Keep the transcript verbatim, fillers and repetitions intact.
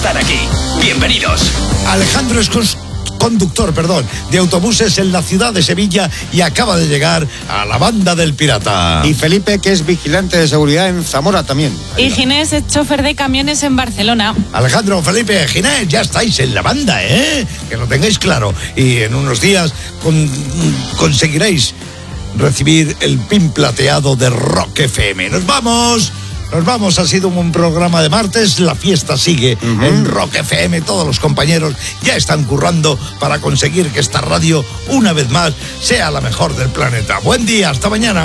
Están aquí. Bienvenidos. Alejandro es cons- conductor, perdón, de autobuses en la ciudad de Sevilla y acaba de llegar a la Banda del Pirata. Y Felipe, que es vigilante de seguridad en Zamora también. Y Ginés es chofer de camiones en Barcelona. Alejandro, Felipe, Ginés, ya estáis en la banda, ¿eh? Que lo tengáis claro. Y en unos días con- conseguiréis recibir el pin plateado de Rock F M. ¡Nos vamos! Nos vamos, ha sido un programa de martes, la fiesta sigue uh-huh. en Rock F M, todos los compañeros ya están currando para conseguir que esta radio, una vez más, sea la mejor del planeta. Buen día, hasta mañana.